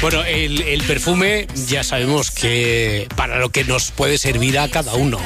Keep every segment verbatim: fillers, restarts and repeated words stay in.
Bueno, el, el perfume ya sabemos que para lo que nos puede servir a cada uno.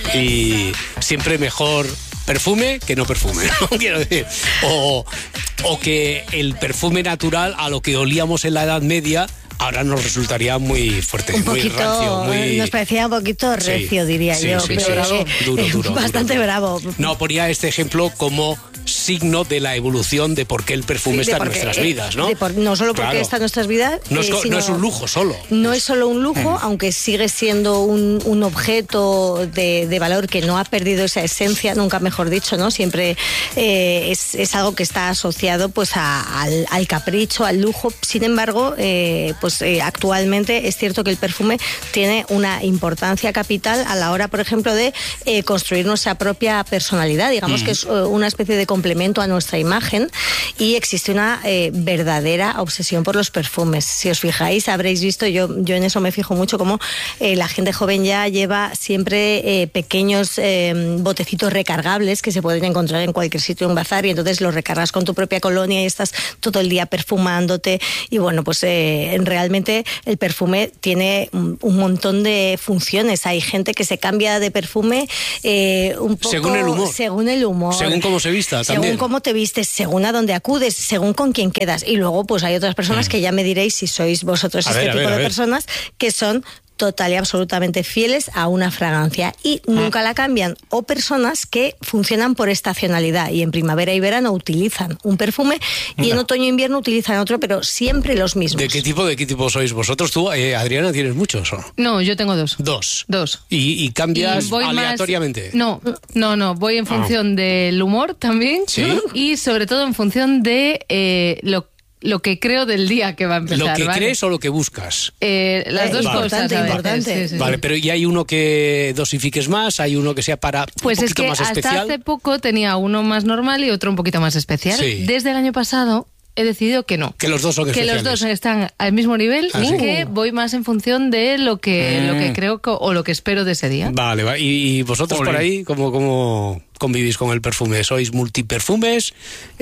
Y siempre mejor perfume que no perfume, ¿no? Quiero decir. O, o que el perfume natural a lo que olíamos en la Edad Media ahora nos resultaría muy fuerte, un muy poquito, rancio, muy... Nos parecía un poquito recio, sí, diría sí, yo. Sí, pero sí, sí. Duro, duro, bastante duro. bravo. No, ponía este ejemplo como signo de la evolución de por qué el perfume sí, está en nuestras vidas, ¿no? Por, no solo porque claro. está en nuestras vidas. No es, eh, sino, no es un lujo solo. No es solo un lujo, mm. aunque sigue siendo un, un objeto de, de valor que no ha perdido esa esencia, nunca mejor dicho, ¿no? Siempre eh, es, es algo que está asociado pues a, al, al capricho, al lujo. Sin embargo, eh, pues eh, actualmente es cierto que el perfume tiene una importancia capital a la hora, por ejemplo, de eh, construir nuestra propia personalidad. Digamos mm. que es eh, una especie de complemento a nuestra imagen y existe una eh, verdadera obsesión por los perfumes. Si os fijáis, habréis visto, yo, yo en eso me fijo mucho, como eh, la gente joven ya lleva siempre eh, pequeños eh, botecitos recargables que se pueden encontrar en cualquier sitio, en un bazar, y entonces los recargas con tu propia colonia y estás todo el día perfumándote. Y bueno, pues eh, realmente el perfume tiene un, un montón de funciones. Hay gente que se cambia de perfume eh, un poco... Según el humor. Según el humor. Según cómo se vista según también. Cómo te vistes, según a dónde acudes, según con quién quedas. Y luego pues hay otras personas mm. que ya me diréis si sois vosotros a este ver, tipo ver, de personas que son total y absolutamente fieles a una fragancia y ah. nunca la cambian, o personas que funcionan por estacionalidad y en primavera y verano utilizan un perfume y no. en otoño e invierno utilizan otro, pero siempre los mismos. ¿De qué tipo de qué tipo sois vosotros? Tú, eh, Adriana, ¿tienes muchos o no? No, yo tengo dos. Dos. Dos. ¿Y, y cambias y aleatoriamente? Más, no, no, no, voy en función oh. del humor también. ¿Sí? Y sobre todo en función de eh, lo lo que creo del día que va a empezar. ¿Lo que ¿vale? crees o lo que buscas? Eh, las eh, dos vale. cosas. Importante, importante. Sí, sí, vale, sí. pero ¿y hay uno que dosifiques más? ¿Hay uno que sea para pues un es poquito que más hasta especial? hace poco tenía uno más normal y otro un poquito más especial. Sí. Desde el año pasado he decidido que no. Que los dos son que especiales. Que los dos están al mismo nivel ¿Ah, y sí? que voy más en función de lo que, mm. lo que creo que, o lo que espero de ese día. Vale, vale. ¿Y, y vosotros Olé. por ahí cómo, cómo convivís con el perfume? ¿Sois multiperfumes?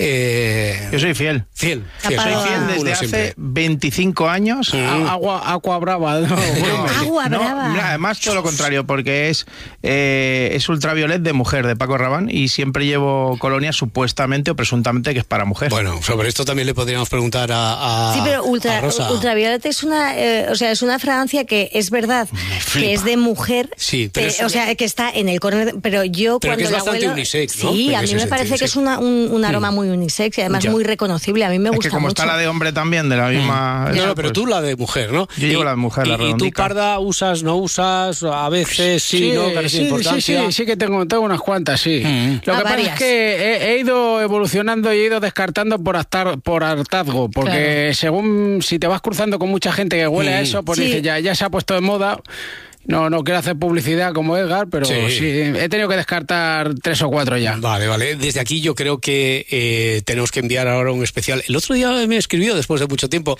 Eh... Yo soy fiel. Fiel. fiel. Soy fiel desde Uno hace siempre. veinticinco años. Mm. Agua, agua brava. No, no, agua no, brava. Además, todo lo contrario, porque es, eh, es ultraviolet de mujer, de Paco Rabanne, y siempre llevo colonia supuestamente o presuntamente que es para mujer. Bueno, sobre esto también le podríamos preguntar a, a Sí, pero ultra, a Rosa. ultravioleta es una, eh, o sea, es una fragancia que es verdad que es de mujer, sí, pero eh, es, o sea, que está en el corner, pero yo pero cuando que es la bastante huelo, unisex, ¿no? Sí, Porque a mí me parece sentido, que sí. es una, un, un aroma mm. muy unisex y además ya. muy reconocible. A mí me es gusta que como mucho. está la de hombre también, de la misma... Mm. No, no, pero pues, tú la de mujer, ¿no? Yo llevo y, la de mujer, la y, redondica. ¿Y tú, Parda, usas, no usas? A veces sí, sí ¿no? Carece sí, importancia. Sí, sí, sí que tengo, tengo unas cuantas, sí. Mm. Lo ah, que varias. pasa es que he, he ido evolucionando y he ido descartando por, hartar, por hartazgo, porque claro. según si te vas cruzando con mucha gente que huele mm. a eso, pues sí. dices, ya, ya se ha puesto de moda. No, no quiero hacer publicidad como Edgar, pero sí. sí, he tenido que descartar tres o cuatro ya. Vale, vale. Desde aquí yo creo que eh, tenemos que enviar ahora un especial. El otro día me escribió, después de mucho tiempo,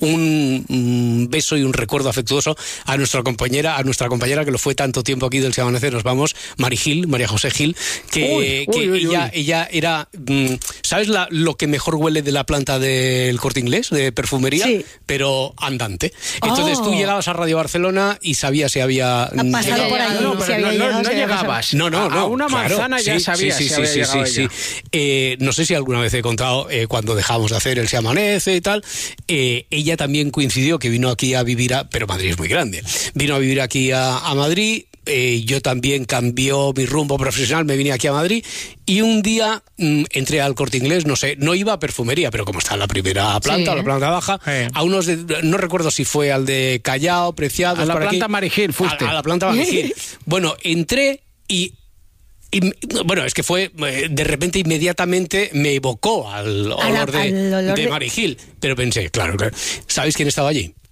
un, un beso y un recuerdo afectuoso a nuestra compañera, a nuestra compañera que lo fue tanto tiempo aquí del Si Amanece Nos Vamos, Mari Gil, María José Gil, que, uy, que uy, uy, ella, uy. ella era, ¿sabes la, lo que mejor huele de la planta del Corte Inglés, de perfumería? Sí. Pero andante. Entonces oh. tú llegabas a Radio Barcelona y sabías si había... pasado por ahí, no, no, si pero había no, llegado, no si había llegabas. No, no, no. A una manzana claro, ya sí, sabías sí, si sí, había sí, llegado sí, ella. sí. Eh, no sé si alguna vez he contado eh, cuando dejamos de hacer el Se Amanece y tal. Eh, ella también coincidió que vino aquí a vivir, a, pero Madrid es muy grande. Vino a vivir aquí a, a Madrid. Eh, yo también cambió mi rumbo profesional, me vine aquí a Madrid y un día mmm, entré al Corte Inglés, no sé, no iba a perfumería, pero como está en la primera planta, sí. la planta baja, sí. a unos de, no recuerdo si fue al de Callao, Preciados, a la por planta aquí, Mari Gil fuiste. A, a la planta Mari Gil. Bueno, entré y Y, bueno, es que fue, de repente, inmediatamente me evocó al olor, la, de, al olor de de Mari Gil. Pero pensé, claro, claro, ¿sabéis quién estaba allí?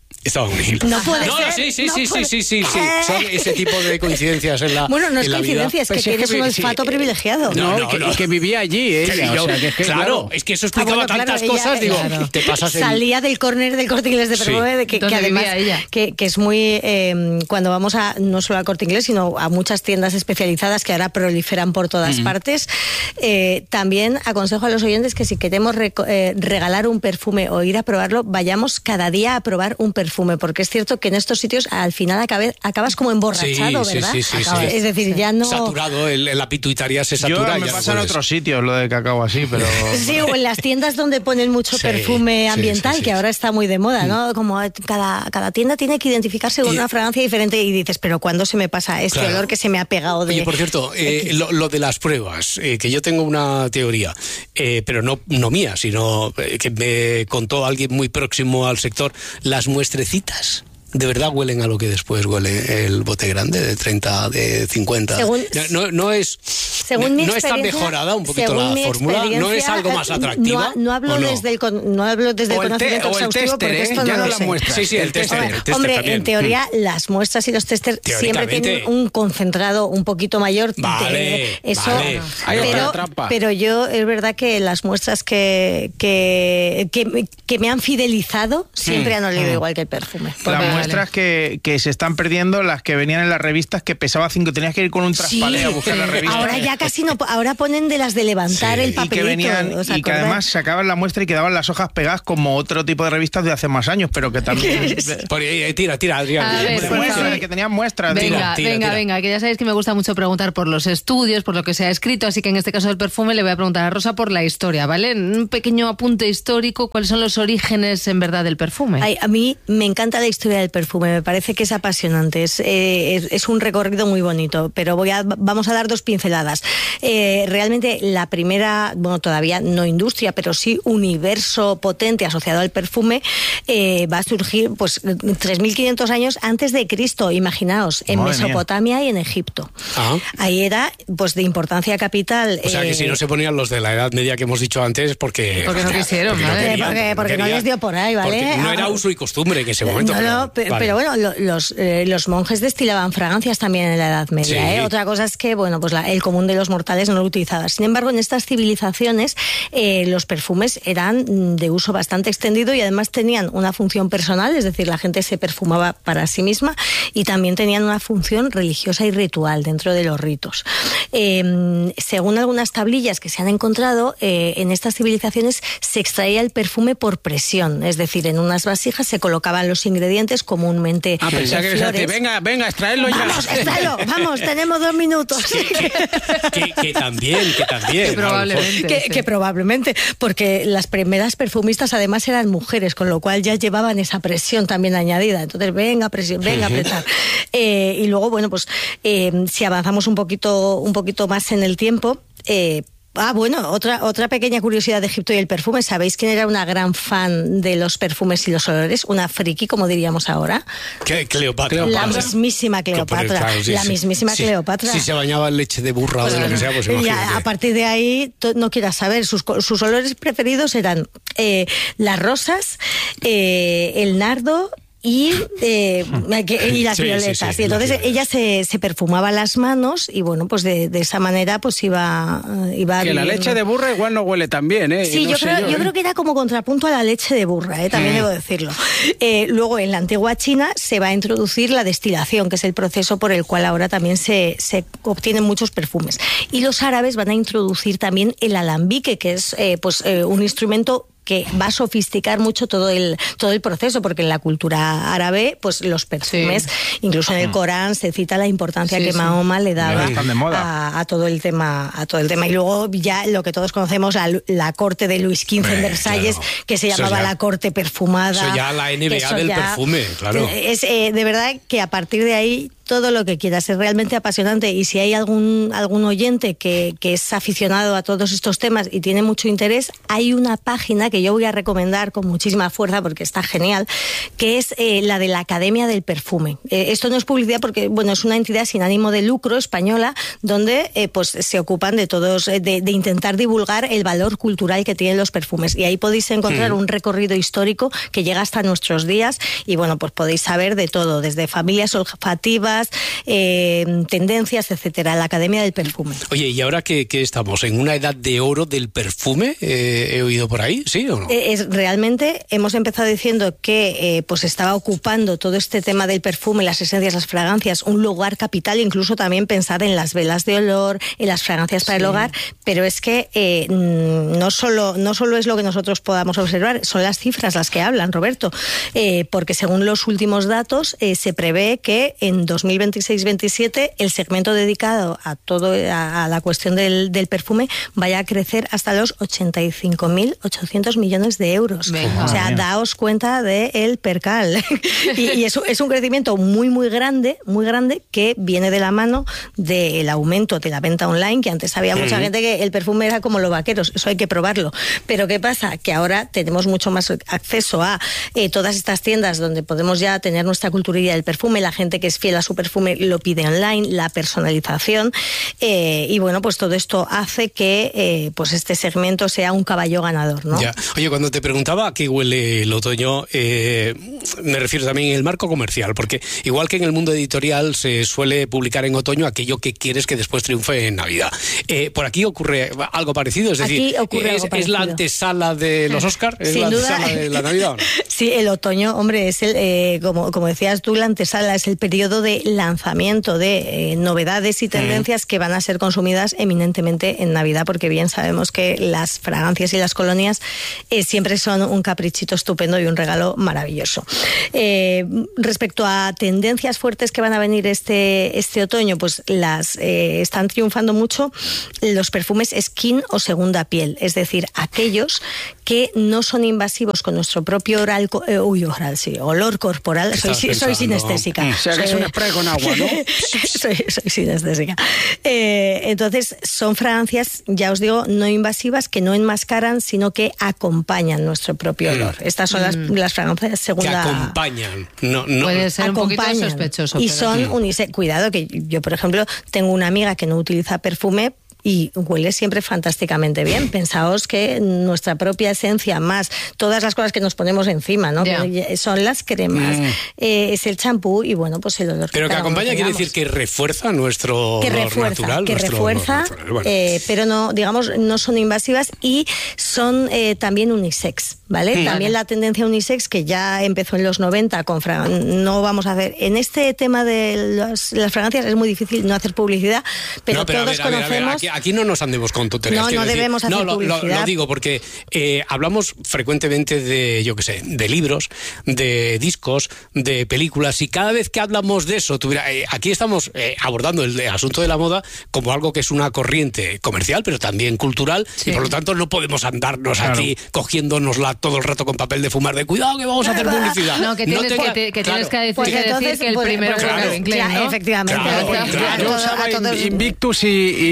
Estaba en Hill. No puede no, ser. Sí, sí, no sí, puede... sí, sí, sí, sí. Son ese tipo de coincidencias en la Bueno, no es en la coincidencia, vida. es que Pues tienes es que un vi- olfato sí, privilegiado. No, No, y, que, no. y que vivía allí ella. Que o yo- sea, que es que, claro, claro, es que eso Ah, explicaba bueno, claro, tantas ella, cosas, digo, claro. te pasas en... Salía del córner del Corte Inglés de Perfume, Sí. de que, que ¿Dónde además vivía ella? que, que es muy eh, cuando vamos a no solo al Corte Inglés, sino a muchas tiendas especializadas que ahora proliferan por todas Mm. partes. Eh, también aconsejo a los oyentes que si queremos reco- eh, regalar un perfume o ir a probarlo, vayamos cada día a probar un perfume, porque es cierto que en estos sitios al final acabe- acabas como emborrachado, Sí, sí, ¿verdad? sí, sí, Acabas- sí. Es decir, ya no... Saturado, el, la pituitaria se Yo satura. y me ya no pasa en puedes. otros sitios lo de cacao así, pero... Sí, o en las tiendas donde ponen mucho Sí, perfume sí, ambiental, sí, sí, que sí. ahora está muy de moda, ¿no? Como cada, cada tienda tiene que identificarse con Y- una fragancia diferente y dices, pero ¿cuándo se me pasa este Claro. olor que se me ha pegado de...? Oye, por cierto, eh, lo, lo de las pruebas, eh, que yo tengo una teoría, eh, pero no, no mía, sino eh, que me contó alguien muy próximo al sector, las muestrecitas. ¿De verdad huelen a lo que después huele el bote grande de treinta, de cincuenta? Según- no, no, no es, Según mi no está experiencia- mejorada un poquito según la mi fórmula, no es experiencia, algo más eh, atractiva. No, no hablo ¿o no? desde el con- no hablo desde el O el te- conocimiento o el exhaustivo tester, porque ¿eh? esto Ya no no lo la sé. muestra. Sí, sí, el El tester. tester. el tester Hombre, también. en teoría las muestras y los testers siempre Teóricamente. tienen un concentrado un poquito mayor. de- Vale, eso, vale. Ahí está pero, la trampa. pero yo es verdad que las muestras que que, que, me- que me han fidelizado siempre han olido igual que el perfume. Pues Las vale, muestras que, que se están perdiendo, las que venían en las revistas, que pesaba cinco, tenías que ir con un traspalé a buscar la revista. Ahora ya casi no, ahora ponen de las de levantar Sí. el Y papelito. que venían ¿os y que acordáis? además sacaban la muestra y quedaban las hojas pegadas como otro tipo de revistas de hace más años, pero que también... Por ahí, eh, tira, tira, Adrián. A ver, de por muestras, favor. de que tenían muestras. Venga, Tira, tira, venga, tira. venga, que ya sabéis que me gusta mucho preguntar por los estudios, por lo que se ha escrito, así que en este caso del perfume le voy a preguntar a Rosa por la historia, ¿vale? Un pequeño apunte histórico, ¿cuáles son los orígenes en verdad del perfume? Ay, a mí me encanta la historia del perfume, me parece que es apasionante, es, eh, es, es un recorrido muy bonito, pero voy a, vamos a dar dos pinceladas. Eh, realmente la primera, bueno, todavía no industria, pero sí universo potente asociado al perfume, eh, va a surgir pues tres mil quinientos años antes de Cristo, imaginaos, en Madre mía. Mesopotamia y en Egipto. Ah. Ahí era pues de importancia capital. O sea, que eh, si no se ponían los de la Edad Media que hemos dicho antes, porque... Porque no quisieron, porque no ¿vale? querían, Porque- porque no querían. les dio por ahí, ¿vale? Porque no Ah, era uso y costumbre en ese momento. No, no, pero, pe- vale. pero bueno, lo- los, eh, los monjes destilaban fragancias también en la Edad Media. Sí. ¿eh? Otra cosa es que, bueno, pues la- el común de los mortales no lo utilizaba. Sin embargo, en estas civilizaciones eh, los perfumes eran mm, de uso bastante extendido y además tenían una función personal, es decir, la gente se perfumaba para sí misma y también tenían una función religiosa y ritual dentro de los ritos. Eh, según algunas tablillas que se han encontrado, eh, en estas civilizaciones se extraía el perfume por presión, es decir, en unas vasijas se colocaban los ingredientes comúnmente Ah, pensaba que de ibas a decir, flores. venga, venga, extraedlo ya. Vamos, extráelo, vamos, tenemos dos minutos. que, que también, que también. Que a lo mejor. probablemente. Que, Sí. que probablemente, porque las primeras perfumistas además eran mujeres, con lo cual ya llevaban esa presión también añadida. Entonces, venga, presión, venga, apretar. Eh, y luego, bueno, pues eh, si avanzamos un poquito, un poquito más en el tiempo, eh, Ah, bueno, otra, otra pequeña curiosidad de Egipto y el perfume. ¿Sabéis quién era una gran fan de los perfumes y los olores? Una friki, como diríamos ahora. Que- Cleopatra. La Vamos. mismísima Cleopatra. Claro, sí, la sí. mismísima Sí, Cleopatra. Si se bañaba en leche de burra o de lo que sea, pues Y imagínate. a, a partir de ahí, to- no quieras saber, sus, co- sus olores preferidos eran eh, las rosas, eh, el nardo y, eh, que- y las Sí, sí, violetas. sí, y entonces las violetas. ella se, se perfumaba las manos y bueno, pues de, de esa manera pues iba, eh, iba Que la viviendo. leche de burra igual no huele tan bien, ¿eh? Sí, No yo, sé creo, yo ¿eh? creo que era como contrapunto a la leche de burra, ¿eh? También debo decirlo. Eh, luego, en la antigua China se va a introducir la destilación, que es el proceso por el cual ahora también se, se obtienen muchos perfumes. Y los árabes van a introducir también el alambique, que es eh, pues eh, un instrumento que va a sofisticar mucho todo el todo el proceso, porque en la cultura árabe, pues los perfumes, Sí. incluso en el Corán se cita la importancia Sí, que sí. Mahoma le daba Están de moda. a, a todo el tema, a todo el tema. Y luego ya lo que todos conocemos, la, la corte de Luis quince en Hombre, Versalles, claro. que se Eso llamaba ya- la corte perfumada. eso ya la N B A Eso del ya- perfume, claro. Es eh, de verdad que a partir de ahí todo lo que quieras, es realmente apasionante, y si hay algún, algún oyente que, que es aficionado a todos estos temas y tiene mucho interés, hay una página que yo voy a recomendar con muchísima fuerza porque está genial, que es eh, la de la Academia del Perfume. Eh, esto no es publicidad porque, bueno, es una entidad sin ánimo de lucro española donde eh, pues se ocupan de todos, de, de intentar divulgar el valor cultural que tienen los perfumes, y ahí podéis encontrar mm. un recorrido histórico que llega hasta nuestros días, y bueno, pues podéis saber de todo, desde familias olfativas, eh, tendencias, etcétera. La Academia del Perfume. Oye, ¿y ahora que, que estamos en una edad de oro del perfume? Eh, ¿He oído por ahí? ¿Sí o no? Eh, es, realmente hemos empezado diciendo que eh, pues estaba ocupando todo este tema del perfume, las esencias, las fragancias, un lugar capital, incluso también pensar en las velas de olor, en las fragancias para sí. el hogar, pero es que eh, no solo, no solo es lo que nosotros podamos observar, son las cifras las que hablan, Roberto, eh, porque según los últimos datos eh, se prevé que en dos mil veintiséis veintisiete el segmento dedicado a todo a, a la cuestión del, del perfume vaya a crecer hasta los ochenta y cinco mil ochocientos millones de euros. Venga. O sea, daos cuenta del percal. y y es, es un crecimiento muy, muy grande, muy grande, que viene de la mano del aumento de la venta online, que antes había mucha mm. gente que el perfume era como los vaqueros, eso hay que probarlo. Pero ¿qué pasa? Que ahora tenemos mucho más acceso a eh, todas estas tiendas donde podemos ya tener nuestra culturilla del perfume, la gente que es fiel a su perfume lo pide online, la personalización, eh, y bueno, pues todo esto hace que eh, pues este segmento sea un caballo ganador, ¿no? Ya. Oye, cuando te preguntaba a qué huele el otoño, eh, me refiero también en el marco comercial, porque igual que en el mundo editorial se suele publicar en otoño aquello que quieres que después triunfe en Navidad. Eh, ¿Por aquí ocurre algo parecido? Es decir, ocurre es, algo ¿es la antesala de los Oscars? ¿Es Sin la duda. antesala de la Navidad? ¿No? Sí, el otoño, hombre, es el, eh, como, como decías tú, la antesala, es el periodo de lanzamiento de eh, novedades y tendencias mm. que van a ser consumidas eminentemente en Navidad, porque bien sabemos que las fragancias y las colonias eh, siempre son un caprichito estupendo y un regalo maravilloso. Eh, respecto a tendencias fuertes que van a venir este, este otoño, pues las eh, están triunfando mucho los perfumes skin o segunda piel, es decir, aquellos que no son invasivos con nuestro propio oral, eh, uy, oral, sí, olor corporal. Soy, soy sinestésica. O sea, que es un spray con agua, ¿no? soy, soy sinestésica. Eh, entonces, son fragancias, ya os digo, no invasivas, que no enmascaran, sino que acompañan nuestro propio olor. Mm. Estas son las, mm. las fragancias segunda... Que acompañan. No, no. Puede ser acompañan. Un poquito sospechoso. Y pero... son mm. unisex. Cuidado, que yo, por ejemplo, tengo una amiga que no utiliza perfume, y huele siempre fantásticamente bien. Pensaos que nuestra propia esencia, más todas las cosas que nos ponemos encima, ¿no? Yeah. Son las cremas, mm. eh, es el champú y bueno, pues el olor. Pero que, que acompaña quiere decir que refuerza nuestro que olor refuerza, natural. Que nuestro refuerza, olor natural. Bueno. eh, pero no, digamos, no son invasivas y son eh, también unisex, ¿vale? Mm. También la tendencia unisex que ya empezó en los noventa con fra- no vamos a hacer. En este tema de los, las fragancias es muy difícil no hacer publicidad, pero, no, pero todos a ver, conocemos... A ver, a ver, aquí, aquí no nos andemos con tonterías. No, no decir, debemos hacer no, lo, publicidad. Lo, lo digo porque eh, hablamos frecuentemente de, yo qué sé, de libros, de discos, de películas, y cada vez que hablamos de eso, tuviera, eh, aquí estamos eh, abordando el, el asunto de la moda como algo que es una corriente comercial, pero también cultural, sí. y por lo tanto no podemos andarnos claro. aquí cogiéndonosla todo el rato con papel de fumar, de cuidado que vamos a hacer publicidad. No, que tienes, no tenga, que, te, que, claro. tienes que decir, pues que, entonces, decir que el pues, primero pues, fue claro, Calvin Klein, ¿no? Efectivamente. Claro, claro, claro. Yo usaba Invictus y,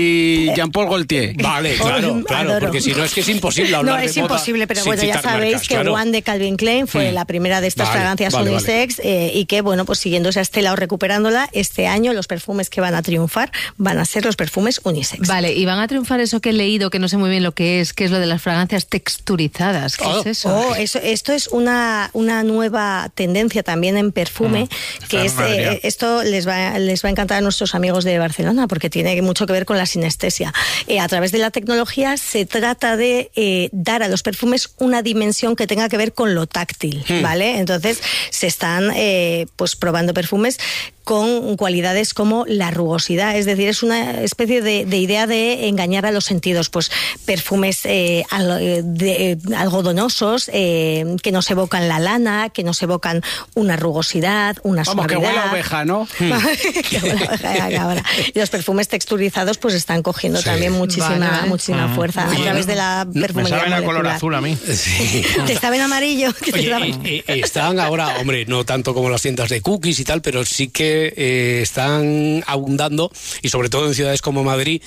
y Jean-Paul Gaultier. Vale, claro, claro, Adoro. Porque si no es que es imposible hablar no, es de moda. No, es imposible, pero bueno, ya sabéis marcas, que claro. One de Calvin Klein fue mm. la primera de estas vale, fragancias vale, unisex vale. Eh, y que, bueno, pues siguiendo esa estela o recuperándola, este año los perfumes que van a triunfar van a ser los perfumes unisex. Vale, y van a triunfar eso que he leído, que no sé muy bien lo que es, que es lo de las fragancias texturizadas. ¿Qué oh. es eso? Oh, eso? Esto es una, una nueva tendencia también en perfume, mm. que es, eh, esto les va, les va a encantar a nuestros amigos de Barcelona, porque tiene mucho que ver con la sinestesia. Eh, a través de la tecnología se trata de eh, dar a los perfumes una dimensión que tenga que ver con lo táctil, mm. ¿vale? Entonces se están eh, pues probando perfumes con cualidades como la rugosidad, es decir, es una especie de, de idea de engañar a los sentidos, pues perfumes eh, al, de, eh, algodonosos, eh, que nos evocan la lana, que nos evocan una rugosidad, una Vamos, suavidad. Que huele a oveja, ¿no? Que huele a oveja, ahora. Y los perfumes texturizados pues están cogiendo sí. también muchísima, vale. muchísima fuerza Oye, a través de la perfumería Me saben molecular. a color azul a mí. Sí. Te saben amarillo. Oye, eh, eh, están ahora, hombre, no tanto como las tiendas de cookies y tal, pero sí que últimamente eh, están abundando, y sobre todo en ciudades como Madrid,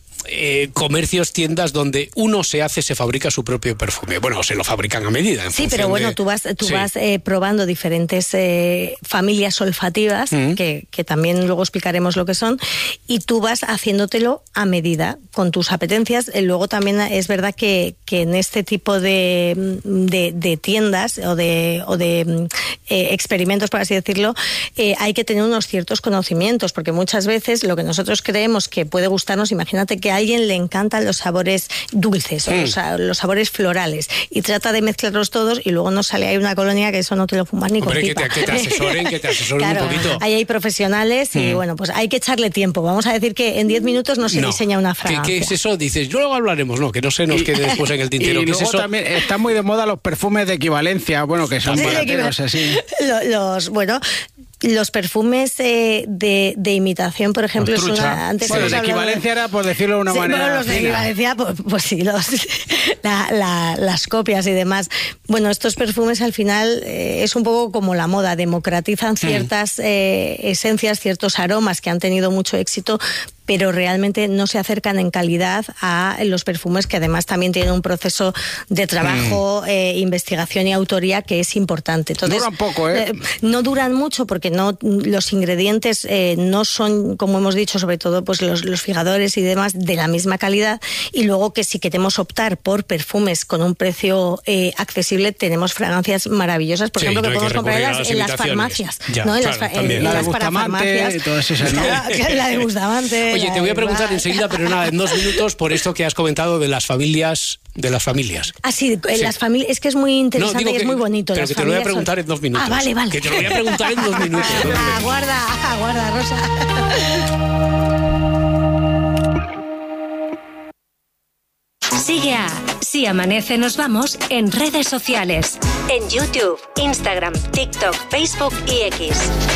Eh, comercios, tiendas donde uno se hace, se fabrica su propio perfume. Bueno, se lo fabrican a medida. En sí, pero bueno, de... tú vas, tú sí. vas eh, probando diferentes eh, familias olfativas, mm. que, que también luego explicaremos lo que son, y tú vas haciéndotelo a medida, con tus apetencias. Eh, luego también es verdad que, que en este tipo de, de, de tiendas o de, o de eh, experimentos, por así decirlo, eh, hay que tener unos ciertos conocimientos, porque muchas veces lo que nosotros creemos que puede gustarnos, imagínate que a alguien le encantan los sabores dulces mm. o los, los sabores florales y trata de mezclarlos todos y luego nos sale ahí una colonia que eso no te lo fumas ni con Hombre, pipa. Que te, que te asesoren, que te asesoren claro, un poquito. Ahí hay profesionales mm. y bueno, pues hay que echarle tiempo. Vamos a decir que en diez minutos no se no. diseña una fragancia. ¿Qué, ¿Qué es eso? Dices, yo luego hablaremos, no, que no se nos quede después en el tintero. Y ¿Qué luego es eso? También están muy de moda los perfumes de equivalencia, bueno, que son barateros así. Los, los, bueno... Los perfumes eh, de, de imitación, por ejemplo, es una, antes bueno, de equivalencia de... era, por decirlo de una sí, manera bueno, los de fina. equivalencia, pues, pues sí, los, la, la, las copias y demás. Bueno, estos perfumes al final eh, es un poco como la moda, democratizan ciertas mm. eh, esencias, ciertos aromas que han tenido mucho éxito, pero realmente no se acercan en calidad a los perfumes que además también tienen un proceso de trabajo, mm. eh, investigación y autoría que es importante. Entonces, duran poco, ¿eh? eh no duran mucho porque no los ingredientes eh, no son, como hemos dicho, sobre todo pues los, los fijadores y demás, de la misma calidad, y luego que si queremos optar por perfumes con un precio eh, accesible, tenemos fragancias maravillosas, por sí, ejemplo, no que podemos comprar en las, en las farmacias, ya, ¿no? En claro, las, en, en la las de parafarmacias. Y todas esas, ¿no? La de Bustamante. Oye, te voy a preguntar va. enseguida, pero nada, en dos minutos, por esto que has comentado de las familias, de las familias. Ah, sí, en sí. las familias, es que es muy interesante no, y es que, muy bonito. Pero las que te lo voy a preguntar son... en dos minutos. Ah, vale, vale. Que te lo voy a preguntar en dos minutos. Aguarda, aguarda, Rosa. Sigue a Si Amanece Nos Vamos en redes sociales. En YouTube, Instagram, TikTok, Facebook y X.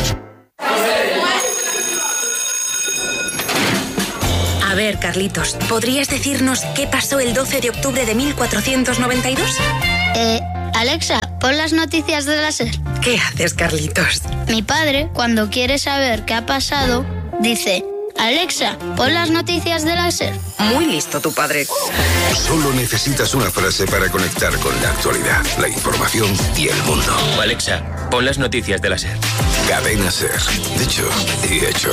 A ver, Carlitos, ¿podrías decirnos qué pasó el doce de octubre de mil cuatrocientos noventa y dos? Eh, Alexa, pon las noticias de la SER. ¿Qué haces, Carlitos? Mi padre, cuando quiere saber qué ha pasado, dice: Alexa, pon las noticias de la SER. Muy listo tu padre. Solo necesitas una frase para conectar con la actualidad, la información y el mundo. Alexa, pon las noticias de la SER. Cadena SER. Dicho y hecho.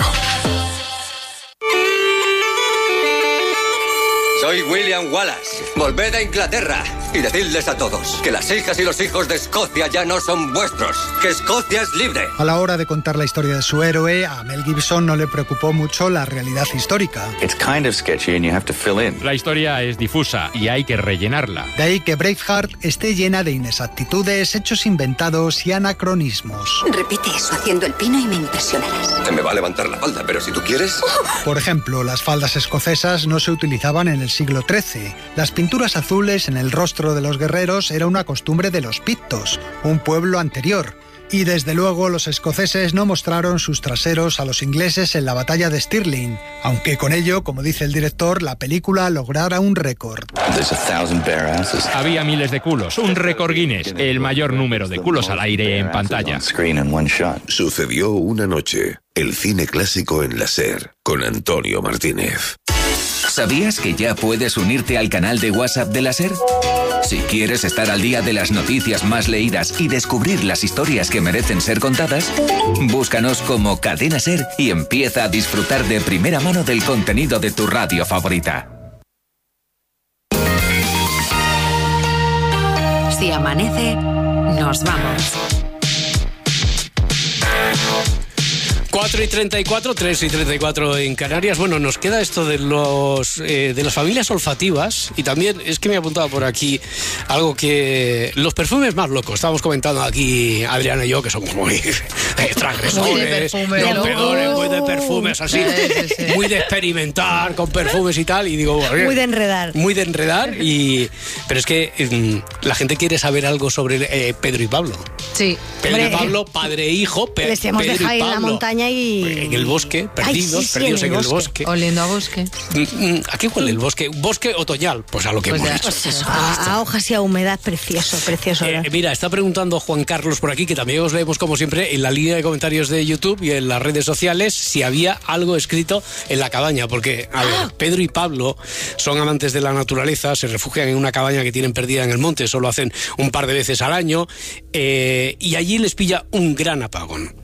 Soy William Wallace. Volved a Inglaterra y decidles a todos que las hijas y los hijos de Escocia ya no son vuestros, que Escocia es libre. A la hora de contar la historia de su héroe, a Mel Gibson no le preocupó mucho la realidad histórica. It's kind of sketchy and you have to fill in. La historia es difusa y hay que rellenarla. De ahí que Braveheart esté llena de inexactitudes, hechos inventados y anacronismos. Repite eso haciendo el pino y me impresionarás. Se me va a levantar la falda, pero si tú quieres... Por ejemplo, las faldas escocesas no se utilizaban en el siglo trece. Las pinturas azules en el rostro de los guerreros era una costumbre de los pictos, un pueblo anterior. Y desde luego los escoceses no mostraron sus traseros a los ingleses en la batalla de Stirling, aunque con ello, como dice el director, la película lograra un récord. Había miles de culos, un récord Guinness, el mayor número de culos al aire en pantalla. Sucedió una noche, el cine clásico en la SER, con Antonio Martínez. ¿Sabías que ya puedes unirte al canal de WhatsApp de la SER? Si quieres estar al día de las noticias más leídas y descubrir las historias que merecen ser contadas, búscanos como Cadena SER y empieza a disfrutar de primera mano del contenido de tu radio favorita. Si amanece, nos vamos. cuatro y treinta y cuatro, tres y treinta y cuatro en Canarias. Bueno, nos queda esto de los eh, de las familias olfativas, y también es que me he apuntado por aquí algo que... Los perfumes más locos. Estábamos comentando aquí Adriana y yo, que somos muy eh, transgresores, rompedores, muy de perfumes así, sí, sí, sí. muy de experimentar con perfumes y tal, y digo... Bueno, muy de enredar. Muy de enredar, y pero es que eh, la gente quiere saber algo sobre eh, Pedro y Pablo. Sí. Pedro Hombre, y Pablo, padre e hijo, pe les hemos Pedro dejado y en Pablo. la montaña y... En el bosque, perdidos, Ay, sí, sí, perdidos en el, en el bosque. bosque. Oliendo a bosque. ¿A qué huele el bosque? ¿Bosque otoñal? Pues a lo que pues hemos ya, dicho. Pues eso, a, a hojas y a humedad, precioso, precioso. Eh, mira, está preguntando Juan Carlos por aquí, que también os leemos como siempre en la línea línea de comentarios de YouTube y en las redes sociales si había algo escrito en la cabaña, porque, a ver, Pedro y Pablo son amantes de la naturaleza, se refugian en una cabaña que tienen perdida en el monte, solo hacen un par de veces al año, eh, y allí les pilla un gran apagón.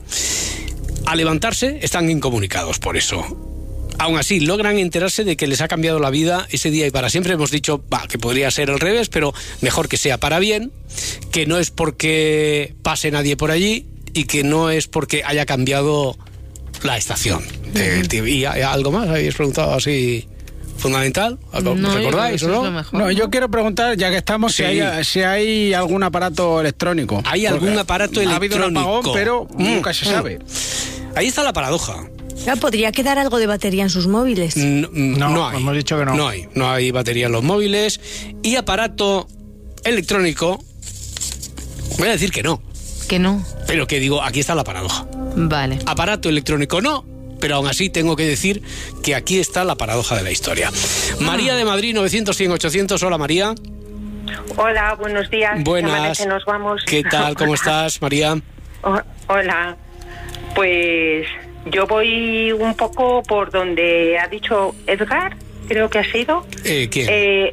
Al levantarse están incomunicados por eso. Aún así, logran enterarse de que les ha cambiado la vida ese día y para siempre. Hemos dicho bah, que podría ser al revés, pero mejor que sea para bien, que no es porque pase nadie por allí y que no es porque haya cambiado la estación. Uh-huh. ¿Y algo más? ¿Habéis preguntado así fundamental? No, ¿Recordáis o no? No, yo quiero preguntar, ya que estamos, sí. si, hay, si hay algún aparato electrónico. ¿Hay algún aparato electrónico? Ha habido un apagón, pero mm, nunca se mm. sabe. Ahí está la paradoja. ¿Podría quedar algo de batería en sus móviles? No, no, no hay. Hemos dicho que no. No hay. No hay batería en los móviles. Y aparato electrónico, voy a decir que no. Que no. Pero que digo, aquí está la paradoja. Vale. Aparato electrónico no, pero aún así tengo que decir que aquí está la paradoja de la historia. Ah. María de Madrid, novecientos, cien, ochocientos. Hola, María. Hola, buenos días. Buenas. Nos vamos. ¿Qué tal? ¿Cómo estás, María? Oh, hola. Pues yo voy un poco por donde ha dicho Edgar, creo que ha sido. Eh, ¿Quién? Eh,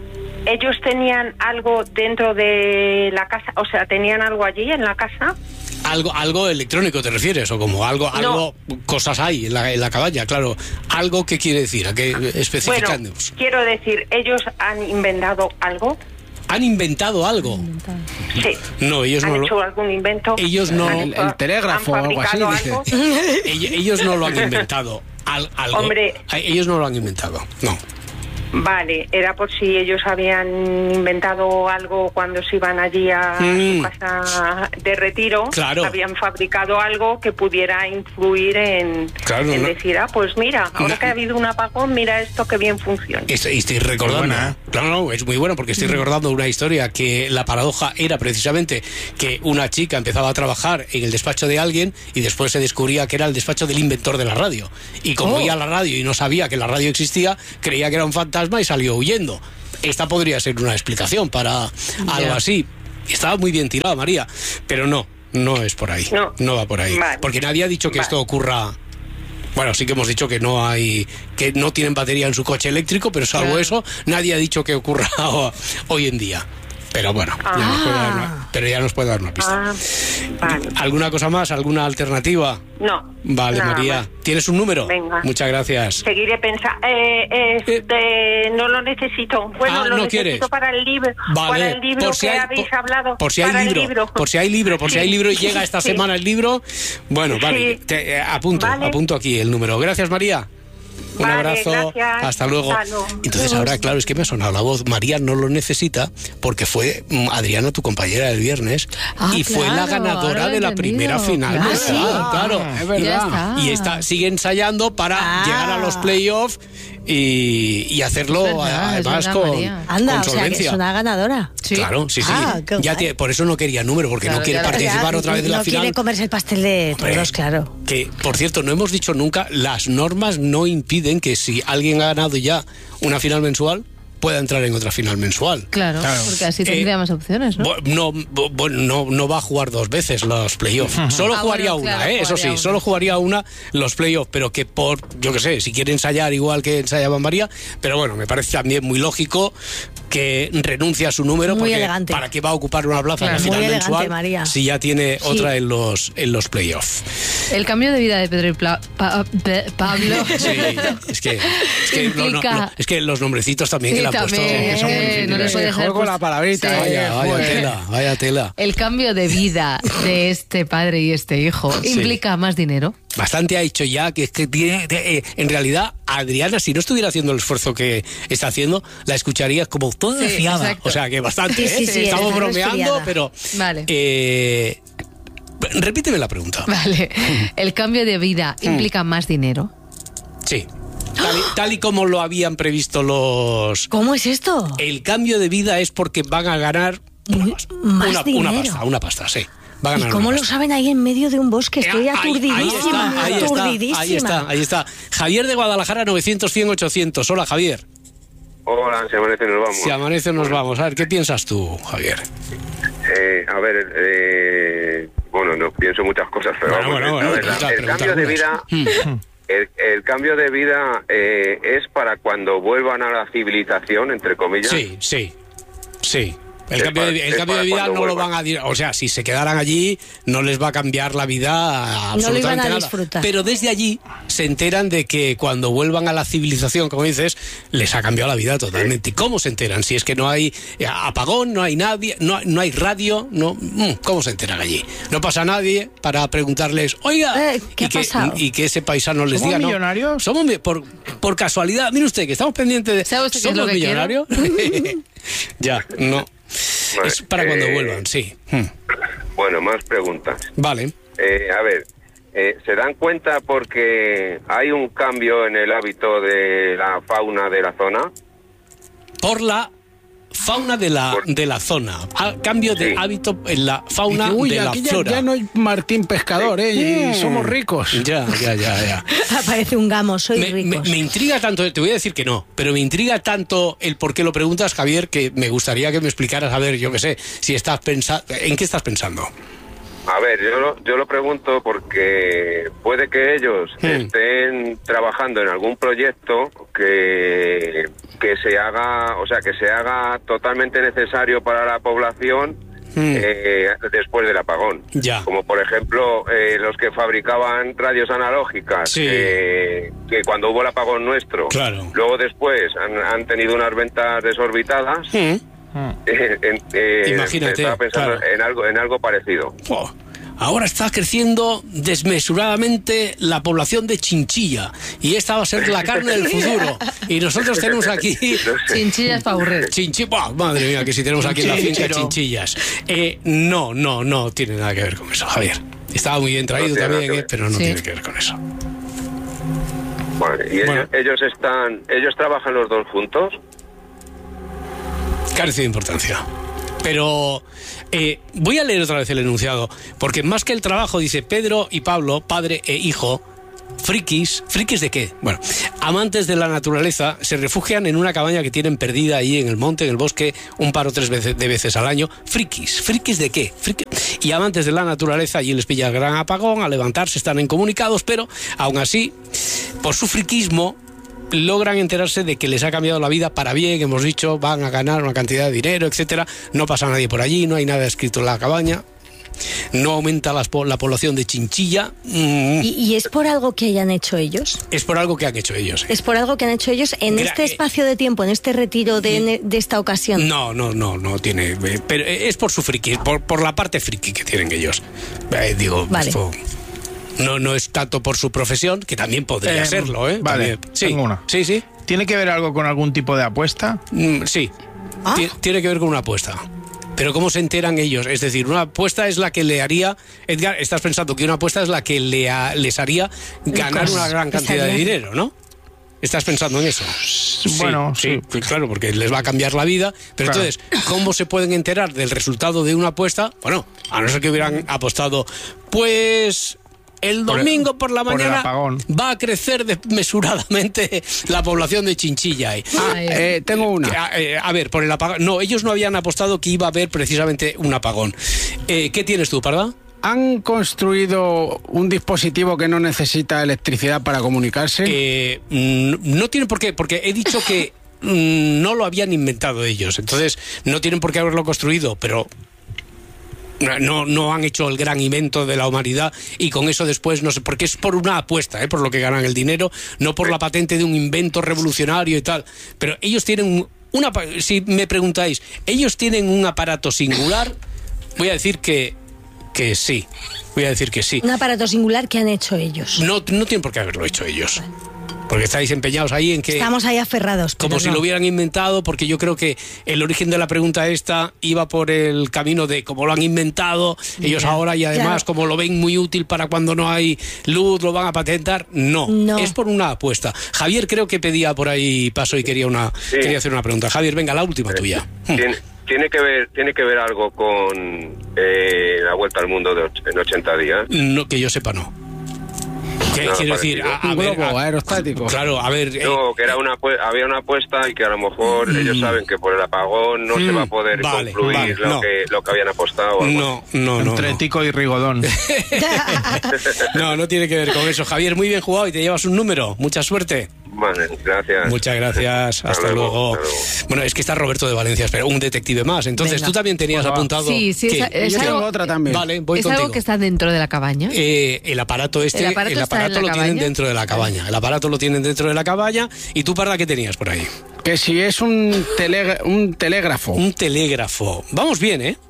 ellos tenían algo dentro de la casa, o sea, tenían algo allí en la casa. Algo, algo electrónico te refieres, o como algo, no. algo, cosas hay en la, en la cabaña, claro. ¿Algo qué quiere decir? ¿A qué especificando? Bueno, quiero decir, ellos han inventado algo. ¿Han inventado algo? Sí. No, ellos ¿Han no hecho lo... algún invento? Ellos no... El, el telégrafo o algo así, algo? dice. Ellos no lo han inventado. Al, algo. Hombre... Ellos no lo han inventado, no. Vale, era por si ellos habían inventado algo cuando se iban allí a mm. su casa de retiro. Claro. Habían fabricado algo que pudiera influir en, claro, en no. decir, ah, pues mira, ahora no. que ha habido un apagón, mira esto que bien funciona. Estoy, estoy recordando, buena, ¿eh? Claro, no, es muy bueno porque estoy mm. recordando una historia que la paradoja era precisamente que una chica empezaba a trabajar en el despacho de alguien y después se descubría que era el despacho del inventor de la radio. Y como oh. oía la radio y no sabía que la radio existía, creía que era un fantasma y salió huyendo. Esta podría ser una explicación para yeah. algo así. Estaba muy bien tirada, María, pero no, no es por ahí. No, no va por ahí. Vale. Porque nadie ha dicho que vale. esto ocurra. Bueno, sí que hemos dicho que no hay, que no tienen batería en su coche eléctrico, pero salvo claro. eso, nadie ha dicho que ocurra hoy en día. Pero bueno, ah. ya nos puede dar una, pero ya nos puede dar una pista. Ah, vale. ¿Alguna cosa más? ¿Alguna alternativa? No. Vale, María. Más. ¿Tienes un número? Venga. Muchas gracias. Seguiré pensando. Eh, este, eh. No lo necesito. Bueno, ah, lo ¿no necesito quieres? para el libro. Vale. Para el libro por si que hay, habéis por, hablado. Por si hay para libro, el libro. Por si hay libro, por sí. si hay libro y llega esta sí. semana el libro. Bueno, vale. Sí. Te, eh, apunto, vale. apunto aquí el número. Gracias, María. Un vale, abrazo, gracias. hasta luego. Hasta luego. Entonces ahora, claro, es que me ha sonado la voz. María no lo necesita porque fue Adriana, tu compañera del viernes, ah, y claro, fue la ganadora de la primera final. Claro, ¿sí? claro. Es verdad. Está. Y está, sigue ensayando para ah. llegar a los playoffs y, y hacerlo es verdad, además es verdad, con, Anda, con o solvencia. sea, que es una ganadora. ¿Sí? Claro, sí, sí. Ah, ya tiene, por eso no quería número, porque claro, no quiere participar otra vez de no la final. No quiere comerse el pastel de Hombre, todos, claro. Que, por cierto, no hemos dicho nunca, las normas no impiden que si alguien ha ganado ya una final mensual, pueda entrar en otra final mensual. Claro, claro. Porque así tendría eh, más opciones, ¿no? No, no, no, no va a jugar dos veces los playoffs. Uh-huh. Solo ah, jugaría bueno, una, claro, ¿eh? Eso sí, una. solo jugaría una los playoffs, pero que por, yo qué sé, si quiere ensayar igual que ensayaba María, pero bueno, me parece también muy lógico que renuncie a su número, muy porque elegante. ¿para qué va a ocupar una plaza claro, en la final muy mensual elegante, María. si ya tiene sí. otra en los, en los playoffs? El cambio de vida de Pedro y Pla- pa- Pe- Pablo. Sí, es que, es que, lo, no, no, es que los nombrecitos también sí, que le han también, puesto. Eh, son eh, no les puede juego la palabrita. Sí. Vaya, vaya tela, vaya tela. El cambio de vida de este padre y este hijo sí. implica más dinero. Bastante ha dicho ya que es que tiene, eh, en realidad, Adriana, si no estuviera haciendo el esfuerzo que está haciendo, la escucharías como toda sí, fiada. Exacto. O sea, que bastante, sí, sí, ¿eh? sí, Estamos bromeando, resfriada. pero... Vale. Eh, repíteme la pregunta. Vale. ¿El cambio de vida implica más dinero? Sí. Tal y, tal y como lo habían previsto los... ¿Cómo es esto? El cambio de vida es porque van a ganar Muy, más una, dinero. una pasta, una pasta, sí. ¿Y cómo lo saben ahí en medio de un bosque? Estoy eh, aturdidísima. Ahí, ahí, está, aturdidísima. ahí está, ahí está. Javier de Guadalajara, novecientos, cien, ochocientos. Hola, Javier. Hola, si amanece nos vamos. Si amanece nos vamos. A ver, ¿qué piensas tú, Javier? Eh, a ver, eh, bueno, no pienso muchas cosas, pero bueno, vamos, bueno, bueno, a ver, pregunta, el pregunta cambio de vida, el, el cambio de vida eh, es para cuando vuelvan a la civilización, entre comillas. Sí, sí, sí. El Es cambio, para- de, el es cambio de para vida cuando no lo vuelvan. van a dir- o sea, si se quedaran allí no les va a cambiar la vida absolutamente No lo iban a nada. disfrutar. Pero desde allí se enteran de que cuando vuelvan a la civilización, como dices, les ha cambiado la vida totalmente. ¿Y cómo se enteran? Si es que no hay eh, apagón, no hay nadie, no, no hay radio, no, mm, ¿cómo se enteran allí? No pasa nadie para preguntarles, oiga, Eh, ¿qué y, ha que, pasado? y que ese paisano les ¿Somos diga, millonarios? no, somos mi- por, por casualidad, mire usted que estamos pendientes de, ¿Sabe usted qué es ¿somos lo que millonarios? Ya, no. Vale, Es para cuando eh, vuelvan, sí. Hmm. Bueno, más preguntas. Vale. Eh, a ver, eh, ¿se dan cuenta porque hay un cambio en el hábito de la fauna de la zona? Por la fauna de la, de la zona. A cambio de Sí. hábito en la fauna Dice, uy, de la aquí ya, flora. ya no hay Martín Pescador, ¿eh? Y Mm. somos ricos. Ya, ya, ya, ya. Aparece un gamo, soy Me, me- ricos. me intriga tanto, te voy a decir que no, pero me intriga tanto el por qué lo preguntas, Javier, que me gustaría que me explicaras, a ver, yo qué sé, si estás pensando, ¿en qué estás pensando? A ver, yo lo, yo lo pregunto porque puede que ellos Hmm. estén trabajando en algún proyecto que, que se haga, o sea, que se haga totalmente necesario para la población Hmm. eh, después del apagón. Ya. Como por ejemplo eh, los que fabricaban radios analógicas, Sí. eh, que cuando hubo el apagón nuestro, Claro. luego después han, han tenido unas ventas desorbitadas. Hmm. Eh, en- eh, Imagínate, estaba pensando claro. en algo en algo parecido. Oh, ahora está creciendo desmesuradamente la población de chinchilla y esta va a ser la carne del futuro. Y nosotros tenemos aquí Chinchillas para aburrir. Chinchi- Buah, madre mía, que si tenemos aquí en la finca Chinchero. chinchillas. Eh, no, no, no tiene nada que ver con eso, Javier. Estaba muy bien traído No tiene nada también, que eh, ver. pero no Sí. tiene que ver con eso. Vale, y Bueno. ellos, ellos están, ellos trabajan los dos juntos. Carece de importancia. Pero eh, voy a leer otra vez el enunciado, porque más que el trabajo, dice Pedro y Pablo, padre e hijo, frikis, frikis de qué? Bueno, amantes de la naturaleza, se refugian en una cabaña que tienen perdida ahí en el monte, en el bosque, un par o tres veces, de veces al año. Frikis, frikis de qué? Friki- Y amantes de la naturaleza, allí les pilla el gran apagón, al levantarse están incomunicados, pero aún así, por su friquismo, logran enterarse de que les ha cambiado la vida para bien, hemos dicho, van a ganar una cantidad de dinero, etcétera. No pasa nadie por allí, no hay nada escrito en la cabaña, no aumenta las po- la población de chinchilla. Mm, ¿Y, y es por algo que hayan hecho ellos? es por algo que han hecho ellos. ¿eh? ¿Es por algo que han hecho ellos en Gra- este eh, espacio de tiempo, en este retiro de, de esta ocasión? No, no, no, no tiene. eh, Pero es por su friki, por, por la parte friki que tienen ellos. Eh, digo, Vale. esto no, no es tanto por su profesión, que también podría Eh, serlo, ¿eh? Vale, También. Sí, tengo una. sí, sí. ¿Tiene que ver algo con algún tipo de apuesta? Mm, sí. Ah. Ti- Tiene que ver con una apuesta. Pero ¿cómo se enteran ellos? Es decir, una apuesta es la que le haría... Edgar, estás pensando que una apuesta es la que le ha- les haría ganar Ricos. una gran cantidad de Estarían- dinero, ¿no? ¿Estás pensando en eso? Bueno, sí, sí, claro, porque les va a cambiar la vida. Pero Claro. entonces, ¿cómo se pueden enterar del resultado de una apuesta? Bueno, a no ser que hubieran apostado, pues... El Por el- domingo por la por el mañana apagón. va a crecer desmesuradamente la población de chinchilla. ahí. Ah, Ay. eh, tengo una. A, eh, a ver, por el apagón. No, ellos no habían apostado que iba a haber precisamente un apagón. Eh, ¿Qué tienes tú, Parda? ¿Han construido un dispositivo que no necesita electricidad para comunicarse? Eh, mm, no tienen por qué, porque he dicho que mm, no lo habían inventado ellos. Entonces, no tienen por qué haberlo construido, pero no, no han hecho el gran invento de la humanidad y con eso después no sé, porque es por una apuesta, ¿eh? Por lo que ganan el dinero, no por la patente de un invento revolucionario y tal. Pero ellos tienen un, una, si me preguntáis, ellos tienen un aparato singular, voy a decir que, que sí, voy a decir que sí. Un aparato singular que han hecho ellos. No, no tienen por qué haberlo hecho ellos. Porque estáis empeñados ahí en que... Estamos ahí aferrados. Como pero si no. lo hubieran inventado, porque yo creo que el origen de la pregunta esta iba por el camino de cómo lo han inventado, ellos Ya, ahora y además ya. como lo ven muy útil para cuando no hay luz, lo van a patentar. No, No. es por una apuesta. Javier creo que pedía por ahí paso y quería una Sí. quería hacer una pregunta. Javier, venga, la última tuya. Tiene, tiene que ver tiene que ver algo con eh, la vuelta al mundo de och- en ochenta días. No, que yo sepa no. ¿Qué Nada quiero decir? parecido. A, a Un ver, globo a- aerostático. Claro, a ver. eh, No, que era una apue- había una apuesta y que a lo mejor ellos saben que por el apagón no se va a poder vale, concluir vale, lo, no. que, lo que habían apostado. o algo no, no, no. Entre no. Tico y Rigodón. No, no tiene que ver con eso. Javier, muy bien jugado y te llevas un número. Mucha suerte. Vale, gracias. Muchas gracias. Hasta, Hasta luego, luego. hasta luego. Bueno, es que está Roberto de Valencia, pero un detective más. Entonces, Venga. tú también tenías Pues va. apuntado. Sí, sí, ¿Qué? es, es Yo algo, tengo otra también. Vale, voy es contigo. algo que está dentro de la cabaña. Eh, el aparato este, ¿El el aparato aparato, está en la lo tienen cabaña? dentro de la cabaña. El aparato lo tienen dentro de la cabaña. ¿Y tú, Parda, qué tenías por ahí? Que si es un, teleg- un telégrafo. Un telégrafo. Vamos bien, ¿eh?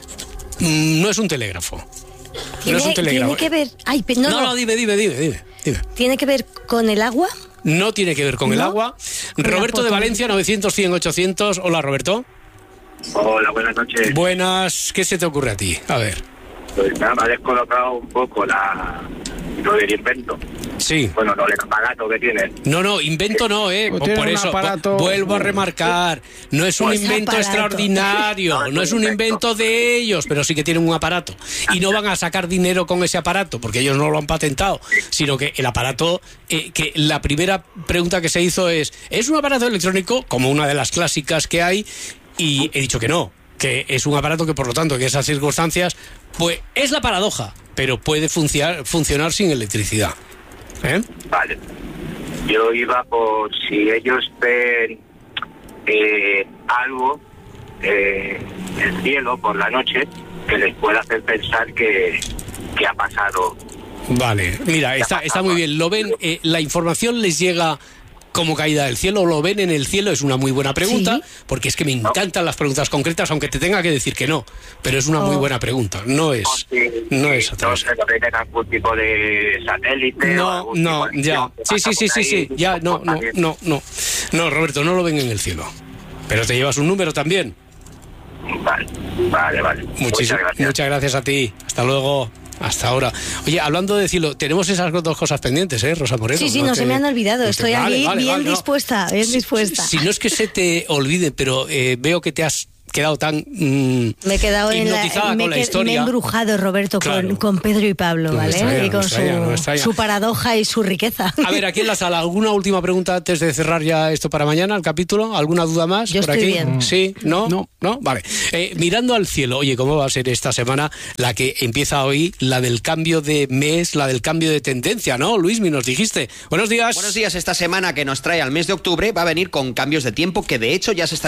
Mm, No es un telégrafo. No ¿Tiene, es un telégrafo. tiene que ver... Ay, pe- no, No, no, no, dime, dime, dime, dime. dime. ¿Tiene que ver con el agua? No tiene que ver con el ¿No? agua. la Roberto de foto. Valencia, novecientos, cien, ochocientos. Hola, Roberto. Hola, buenas noches. Buenas. ¿Qué se te ocurre a ti? A ver. Pues nada, me ha descolocado un poco la lo del invento. Sí. Bueno, lo del aparato que tiene. No, no, invento no, ¿eh? Pues Por, tiene por un eso, aparato- vu- vuelvo a remarcar. No es un Pues invento aparato. extraordinario, no es un invento de ellos, pero sí que tienen un aparato. Y no van a sacar dinero con ese aparato, porque ellos no lo han patentado, sino que el aparato, eh, que la primera pregunta que se hizo es, ¿es un aparato electrónico? Como una de las clásicas que hay, y he dicho que no, que es un aparato que por lo tanto en esas circunstancias, pues es la paradoja, pero puede funcionar, funcionar sin electricidad. ¿Eh? Vale. Yo iba por si ellos ven eh, algo eh, en el cielo por la noche que les pueda hacer pensar que, que ha pasado. Vale, mira, está, está muy bien. Lo ven, eh, la información les llega como caída del cielo, lo ven en el cielo, es una muy buena pregunta, Sí. porque es que me encantan las preguntas concretas, aunque te tenga que decir que no, pero es una muy Oh. buena pregunta, no es, no es a No través. sé, no tienen algún tipo de satélite. o No, algún no, tipo de ya, misión que sí, sí, pasa sí, por sí, sí, ahí, ya, no, no, también. no, no, no, Roberto, no lo ven en el cielo, pero te llevas un número también. Vale, vale, vale. Muchísimas Muchas gracias. muchas gracias a ti, hasta luego. Hasta ahora. Oye, hablando de cielo, tenemos esas dos cosas pendientes, ¿eh, Rosa Moreno? Sí, sí, no, se te- me han olvidado. Estoy Vale, aquí vale, bien vale, no. dispuesta, bien Si- dispuesta. Si no es que se te olvide, pero eh, veo que te has quedado tan mm, Me he quedado en la, hipnotizada me, con la he qued- historia. me he embrujado, Roberto, Claro. con, con Pedro y Pablo, No me ¿vale? extraña, y no con me extraña, no me su, extraña. su paradoja y su riqueza. A ver, aquí en la sala, ¿alguna última pregunta antes de cerrar ya esto para mañana, el capítulo? ¿Alguna duda más Yo por estoy aquí? bien. ¿Sí? ¿No? ¿No? ¿No? Vale. Eh, mirando al cielo, oye, ¿cómo va a ser esta semana la que empieza hoy, la del cambio de mes, la del cambio de tendencia, ¿no? Luismi, nos dijiste. Buenos días. Buenos días. Esta semana que nos trae al mes de octubre va a venir con cambios de tiempo que de hecho ya se están